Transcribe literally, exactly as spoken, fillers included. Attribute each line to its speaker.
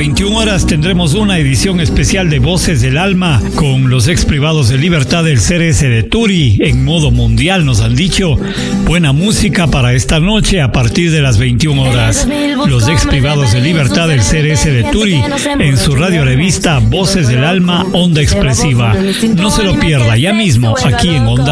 Speaker 1: veintiuna horas tendremos una edición especial de Voces del Alma con los ex privados de libertad del C R S de Turi en modo mundial, nos han dicho. Buena música para esta noche a partir de las veintiuna horas. Los ex privados de libertad del C R S de Turi en su radio revista Voces del Alma Onda Expresiva. No se lo pierda ya mismo aquí en Onda